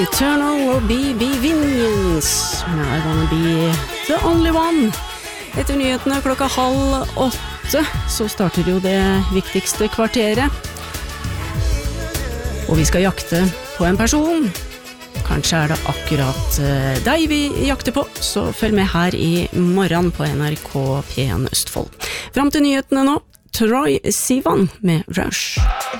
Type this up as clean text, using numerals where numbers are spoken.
Eternal will be Vinians. I wanna be the only one. Etter nyhetene 7:30 så starter jo det viktigste kvarteret. Og vi skal jakte på en person. Kanskje det akkurat deg vi jakter på, så følg med her i morgen på NRK P1 Østfold. Fram til nyhetene nå, Troye Sivan med Rush.